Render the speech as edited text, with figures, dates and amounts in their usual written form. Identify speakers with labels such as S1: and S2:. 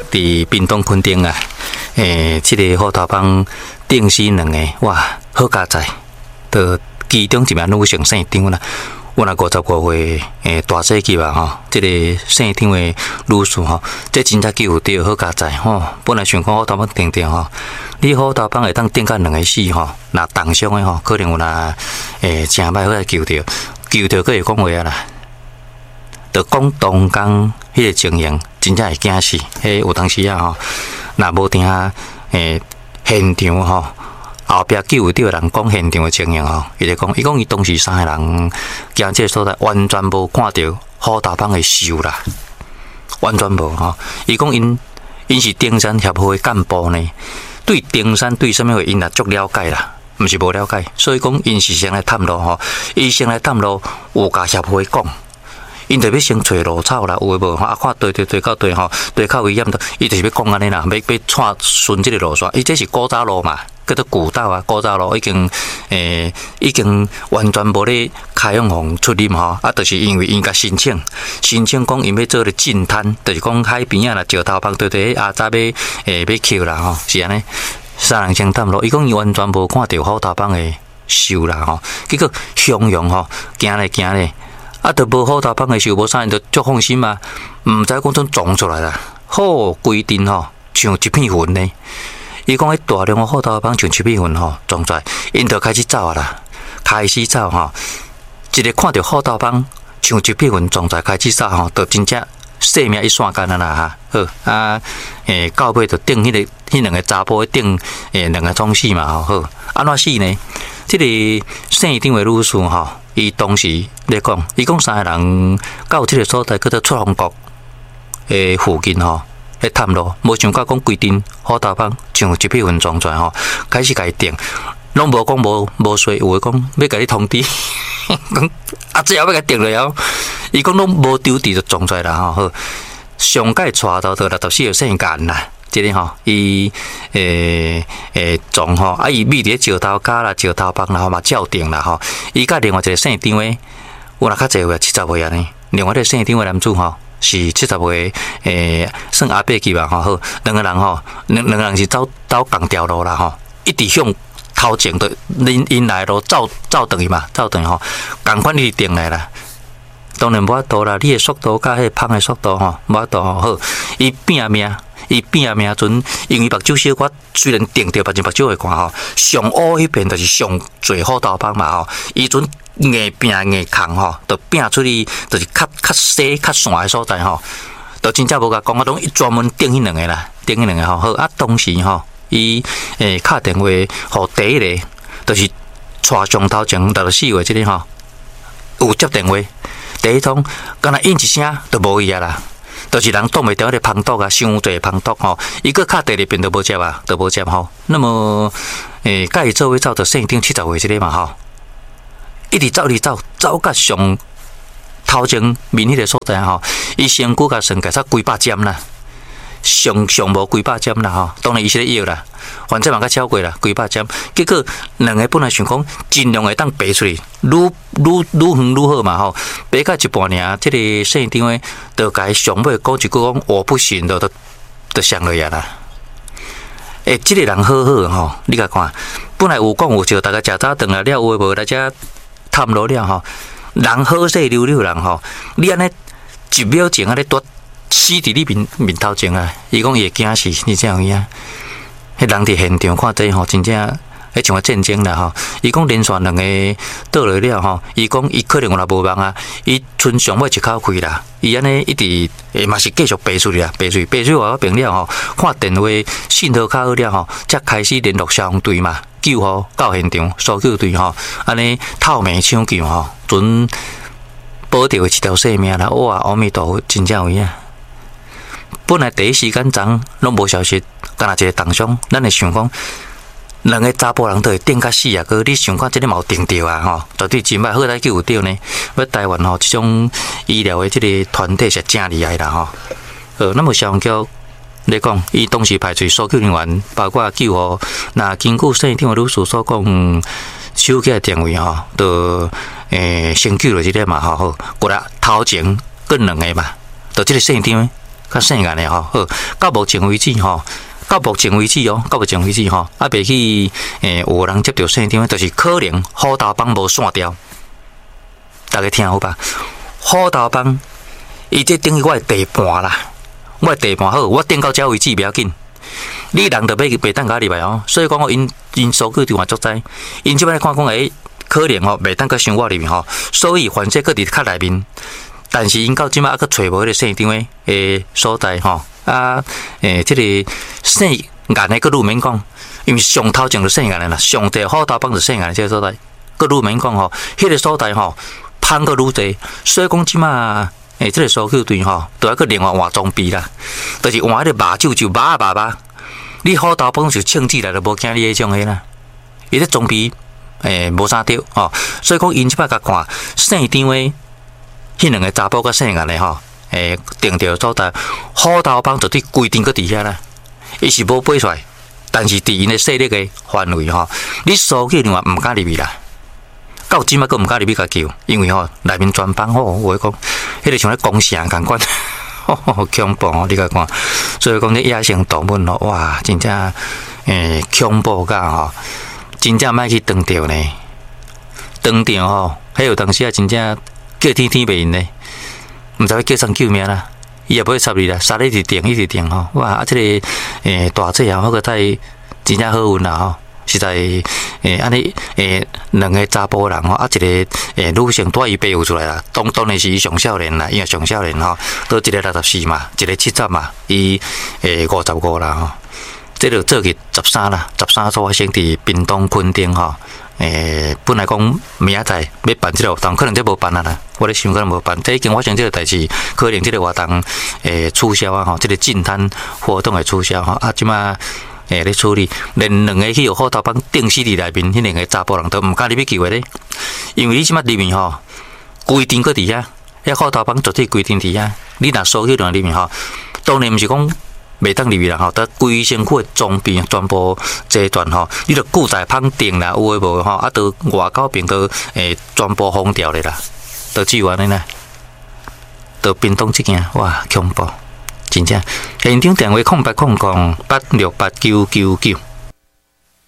S1: 伫屏东垦丁啊，这个虎头帮定死两个，哇，好佳哉！就其中一名女性姓张啦，我那55岁大细级啊吼，这个姓张的女士吼，这真正救到好佳哉吼！本来想讲虎头帮定定吼，你虎头帮会当定到两个死吼，那重伤的吼，可能有那真歹好来救到，救到佫会讲话啊啦。就讲当工迄个情形，真正会惊死。有当时啊吼，若无听现场吼，后壁救到人讲现场的情形吼，伊就讲，伊讲伊当时三个人行这个所在，完全无看到虎头帮的手啦，完全无吼。伊讲因是登山协会干部呢，对登山对什么会因也足了解啦，毋是无了解，所以讲因是先来探路吼，伊先来探路有甲协会讲。因就要先找路草啦，有诶无？啊，看对到对吼，对较危险的，伊就是要讲安尼啦，要串顺这个路线。伊这是古早路嘛，叫做古道啊，古早路已经完全无咧开放互出入吼。啊，就是因为因甲申请讲因要做咧净滩，就是讲海边啊啦，石头旁对阿早要扣啦吼，是安尼。三人先探路，伊讲伊完全无看到虎头帮诶手啦吼，结果汹涌吼，行咧。啊，都无虎头帮的时候，无啥人就足放心嘛，毋知讲种撞出来啦。好规定吼，像一片云呢。伊讲迄大量的虎头帮像一片云吼撞出来，因就开始走啊啦，开始走吼。一个看到虎头帮像一片云撞出来开始走吼，就真正性命一瞬间啊啦哈。好啊，到尾就顶迄两个查甫顶两个总死嘛吼。好，安怎死呢？这个姓张的女士吼。伊当时咧讲，伊讲三个人到这个所在叫做出风国附近吼，咧探路，无想到讲规定虎头帮像一片云撞出来吼，开始甲伊定，拢无讲无说，有诶讲要甲你通知，讲啊，最后要甲定了后，伊讲拢无丢地就撞出来啦吼，好，上届带到64号姓干啦。这个吼，伊撞吼，啊，伊秘伫石头家啦、石头帮啦，嘛照定啦吼。伊甲另外一个姓张的，有若较济岁70岁安尼。另外一个姓张的男子吼，是70岁，算阿伯级吧吼。好，两个人吼，两个人是走共条路啦吼，一直向头前的因来路走转去嘛，走转去吼，共款你定来啦。当然无法度啦，你的速度甲迄芳的速度吼，无法度吼。好，伊拼命。伊拼命阵，因为目睭小可虽然定着，目睭会看吼，上乌迄边就是上最虎头帮嘛吼。伊阵硬拼硬扛吼，就拼出去，就是较细较散的所在吼，就真正无甲讲啊，拢专门定迄两个啦，定迄两个吼。好啊，当时吼，伊敲电话互第一个，就是带上头前64岁即个吼，有接电话，第一通敢若应一声就无伊啊啦。就是人挡袂牢迄个芳毒啊，伤侪芳毒吼，伊个敲第二遍都无接啊，都无接吼。那么，甲伊做伙走到姓张70岁即个嘛吼，一直走到上头前面迄个所在吼，伊身躯甲算计差几百针啦，上无几百针啦吼。当然伊是咧药啦，反正嘛较超过啦，几百针。结果两个本来想讲尽量会当爬出去，愈远愈好嘛吼。爬到一半尔，这个姓张的就甲伊上尾讲一句讲我不行的，就上落呀啦。这个人好吼，你甲看，本来有讲有笑，大家食早顿来了，有诶无来遮探路了吼。人好势溜人吼，你安尼1秒前安尼夺死伫你面头前啊！伊讲伊会惊死，你这样样。迄人伫现场看这吼，真正迄像个战争啦吼。伊讲连续两个倒落了吼，伊讲伊可能有若无梦啊，伊剩上尾一口气啦。伊安尼一直嘛是继续爬出去啦，爬出外口边了吼，看电话信号较好了吼，才开始联络消防队嘛，救护到现场，搜救队吼，安尼透明抢救吼，准保着一条性命啦。哇，阿弥陀佛，真正有影。本来第一时间昨拢无消息，干那一个重伤，咱会想讲，两个查甫人都会定甲死啊！哥，你想看这个嘛有定着啊？吼，绝对真歹，好在救有着呢。要台湾吼，这种医疗的这个团体是真厉害啦吼。那么消防局来讲，伊当时派出搜救人员，包括救护，那根据姓张的女士所讲，手机的电话吼，就先救了这个嘛吼，过来头前跟两个嘛，就这个姓张。 较细眼的吼。好，到目前为止吼。到目前为止哦，啊，袂去有人接到线张，就是可能虎头帮无线掉。大家听好吧，虎头帮伊这等于我的地盘啦，我的地盘好，我定到这为止不要紧。你人就袂当甲入来哦，所以讲哦，因数据就话足知，因即摆看讲可能吼袂当甲伤我入面吼，所以反正搁伫较内面，但是因到即摆还搁找无迄个线张的所在吼。啊，这个细眼的，佮愈免讲，因为上头前就细眼的啦，上帝虎头帮就细眼的这个所在，佮愈免讲吼，迄个所在吼，芳佮愈济，所以讲即马这个数据队吼，都要佮另外换装备啦，就是换迄个麻酒就麻，你虎头帮就枪支来就无惊你迄种的啦，伊这装备无啥着吼，所以讲因即摆甲看细张的迄两个查甫佮细眼的吼。定着所在，虎头帮就伫规定搁伫遐啦。伊是无飞出来，但是伫因的势力的范围吼，你数据另外毋敢入去啦。到即摆搁毋敢入去甲救，因为吼内面全帮吼，我讲，迄个像咧攻城共款，好恐怖哦！你甲看，所以讲这野生动物吼，哇，真正恐怖甲吼，真正莫去当着呢。当着吼，迄有当时啊，真正叫天袂应呢。毋知要叫上救命啦，伊也不会插你啦，杀你一直定吼，哇！啊，这个大姐啊，迄个太真正好运啦吼，实在安尼两个查甫人吼，啊一个女性带伊爸有出来啦，当然是伊上少年啦，因为上少年吼，都一个64嘛，一个70嘛，伊55啦吼，这就做去13啦，13所发生伫屏东垦丁吼。本来讲明仔载要办这个活动，可能这无办啦。我咧想可能无办，这已经发生这个代志，可能这个活动取消啊吼，这个净滩活动会取消吼。啊，即马咧处理，连两个去有虎头帮定死伫内面，迄两个查甫人都毋敢入去救的咧，因为你即马里面吼规定搁伫遐，遐虎头帮绝对规定伫遐，你若所去dans里面吼，当然毋是讲。袂当入去啦吼，得规身躯的装备全部截断吼，你着固在旁定啦，有诶无吼，啊，都外口边都全部封掉咧啦，都只有安尼啦，都屏东即件哇恐怖，真正现场电话0800868999。